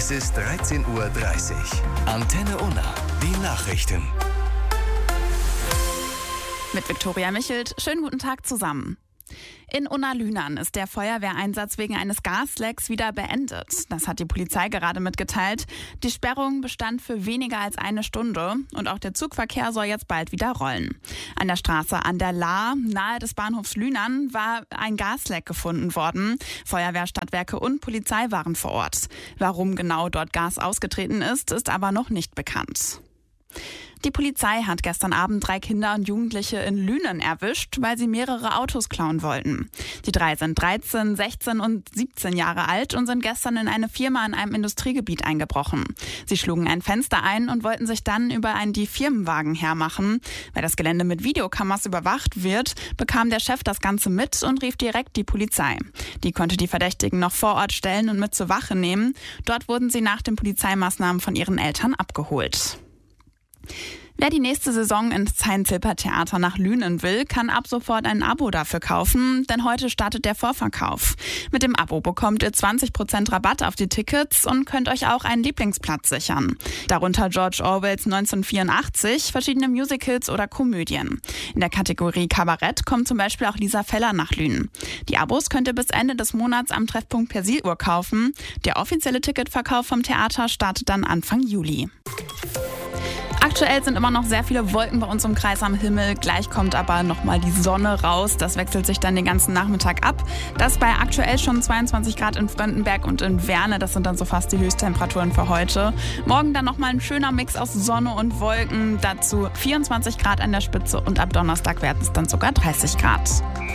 Es ist 13:30 Uhr. Antenne Unna, die Nachrichten. Mit Viktoria Michelt, schönen guten Tag zusammen. In Unna-Lünen ist der Feuerwehreinsatz wegen eines Gaslecks wieder beendet. Das hat die Polizei gerade mitgeteilt. Die Sperrung bestand für weniger als eine Stunde und auch der Zugverkehr soll jetzt bald wieder rollen. An der Straße an der Lahr, nahe des Bahnhofs Lünen, war ein Gasleck gefunden worden. Feuerwehr, Stadtwerke und Polizei waren vor Ort. Warum genau dort Gas ausgetreten ist aber noch nicht bekannt. Die Polizei hat gestern Abend 3 Kinder und Jugendliche in Lünen erwischt, weil sie mehrere Autos klauen wollten. Die 3 sind 13, 16 und 17 Jahre alt und sind gestern in eine Firma in einem Industriegebiet eingebrochen. Sie schlugen ein Fenster ein und wollten sich dann über die Firmenwagen hermachen. Weil das Gelände mit Videokameras überwacht wird, bekam der Chef das Ganze mit und rief direkt die Polizei. Die konnte die Verdächtigen noch vor Ort stellen und mit zur Wache nehmen. Dort wurden sie nach den Polizeimaßnahmen von ihren Eltern abgeholt. Wer die nächste Saison ins Heinz-Hilpert-Theater nach Lünen will, kann ab sofort ein Abo dafür kaufen, denn heute startet der Vorverkauf. Mit dem Abo bekommt ihr 20% Rabatt auf die Tickets und könnt euch auch einen Lieblingsplatz sichern. Darunter George Orwells 1984, verschiedene Musicals oder Komödien. In der Kategorie Kabarett kommt zum Beispiel auch Lisa Feller nach Lünen. Die Abos könnt ihr bis Ende des Monats am Treffpunkt Persiluhr kaufen. Der offizielle Ticketverkauf vom Theater startet dann Anfang Juli. Aktuell sind immer noch sehr viele Wolken bei uns im Kreis am Himmel. Gleich kommt aber nochmal die Sonne raus. Das wechselt sich dann den ganzen Nachmittag ab. Das bei aktuell schon 22 Grad in Fröndenberg und in Werne. Das sind dann so fast die Höchsttemperaturen für heute. Morgen dann nochmal ein schöner Mix aus Sonne und Wolken. Dazu 24 Grad an der Spitze und ab Donnerstag werden es dann sogar 30 Grad.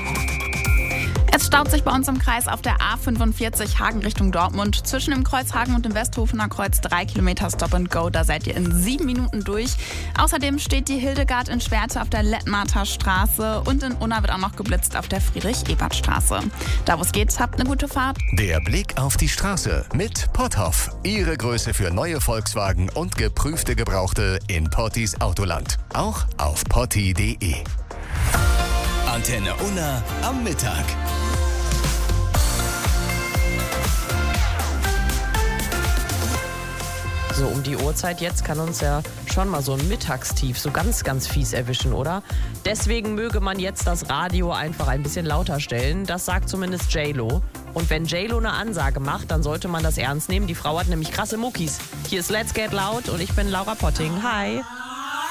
Es staut sich bei uns im Kreis auf der A45 Hagen Richtung Dortmund. Zwischen dem Kreuz Hagen und dem Westhofener Kreuz 3 Kilometer Stop and Go. Da seid ihr in 7 Minuten durch. Außerdem steht die Hildegard in Schwerte auf der Lettmarter Straße und in Unna wird auch noch geblitzt auf der Friedrich-Ebert-Straße. Da wo es geht, habt eine gute Fahrt. Der Blick auf die Straße mit Potthoff. Ihre Größe für neue Volkswagen und geprüfte Gebrauchte in Pottis Autoland. Auch auf potti.de. Antenne Unna am Mittag. So um die Uhrzeit jetzt kann uns ja schon mal so ein Mittagstief so ganz, ganz fies erwischen, oder? Deswegen möge man jetzt das Radio einfach ein bisschen lauter stellen. Das sagt zumindest J-Lo. Und wenn J-Lo eine Ansage macht, dann sollte man das ernst nehmen. Die Frau hat nämlich krasse Muckis. Hier ist Let's Get Loud und ich bin Laura Potting. Hi!